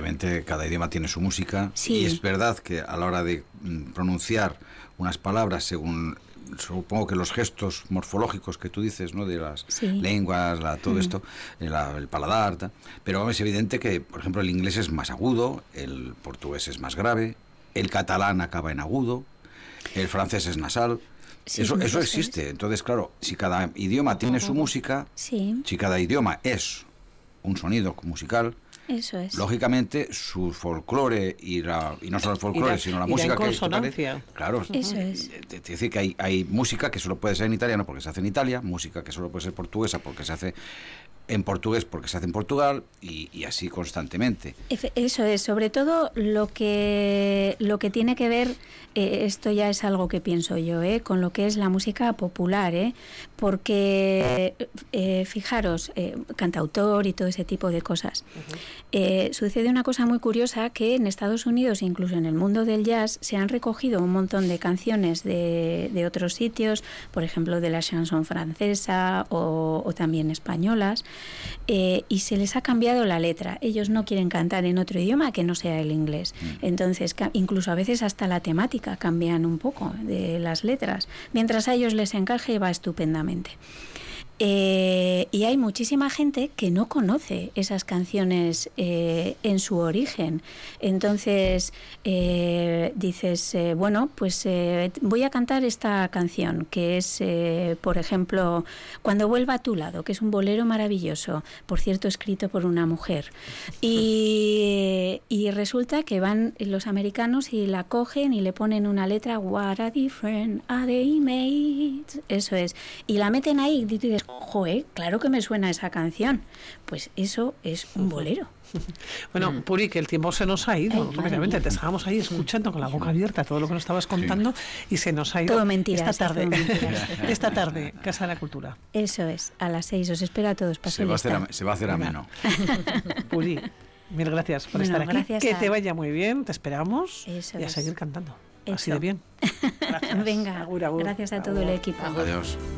evidentemente cada idioma tiene su música, Sí. y es verdad que a la hora de pronunciar unas palabras según, supongo que los gestos morfológicos que tú dices, ¿no? De las Sí. lenguas, todo esto, el paladar, pero es evidente que, por ejemplo, el inglés es más agudo, el portugués es más grave, el catalán acaba en agudo, el francés es nasal. Sí, Eso existe. Entonces, claro, si cada idioma tiene su música, Sí, si cada idioma es un sonido musical, eso es. lógicamente su folclore y no solo el folclore, sino la música en que consonancia. claro, Eso es. es decir, que hay música que solo puede ser en italiano porque se hace en Italia, música que solo puede ser portuguesa porque se hace en portugués porque se hace en Portugal, y así constantemente. Eso es, sobre todo lo que tiene que ver, esto ya es algo que pienso yo, con lo que es la música popular, porque fijaros, cantautor y todo ese tipo de cosas. Sucede una cosa muy curiosa, que en Estados Unidos, incluso en el mundo del jazz, se han recogido un montón de canciones de otros sitios, por ejemplo de la chanson francesa o también españolas, y se les ha cambiado la letra. Ellos no quieren cantar en otro idioma que no sea el inglés. Entonces, incluso a veces hasta la temática cambian un poco de las letras. Mientras a ellos les encaje, va estupendamente. Y hay muchísima gente que no conoce esas canciones en su origen. Entonces dices, bueno, pues voy a cantar esta canción, que es, por ejemplo, Cuando vuelva a tu lado, que es un bolero maravilloso, por cierto, escrito por una mujer. Y resulta que van los americanos y la cogen y le ponen una letra, What a difference are they made. Eso es. Y la meten ahí y dices, joder, claro que me suena esa canción. Pues eso es un bolero. Bueno, Puri, que el tiempo se nos ha ido. Rápidamente, te estábamos ahí escuchando con la boca abierta todo lo que nos estabas contando, y se nos ha ido. Todo mentiras. Esta tarde, todo mentiras. esta tarde, Casa de la Cultura. Eso es, a las 6. Os espero a todos. Se va a hacer ameno. Puri, mil gracias por estar aquí. Que te vaya muy bien, te esperamos. Eso y a es. seguir cantando. Eso. Así de bien. Gracias. Venga, Agur, agur. gracias a todo el equipo. Adiós.